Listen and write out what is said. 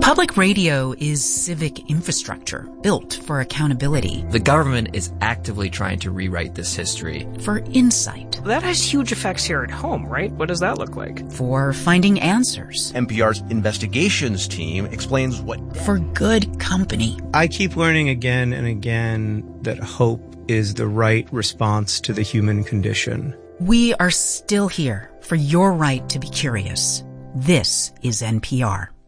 Public radio is civic infrastructure built for accountability. The government is actively trying to rewrite this history. For insight. That has huge effects here at home, right? What does that look like? For finding answers. NPR's investigations team explains what... For good company. I keep learning again and again that hope is the right response to the human condition. We are still here for your right to be curious. This is NPR.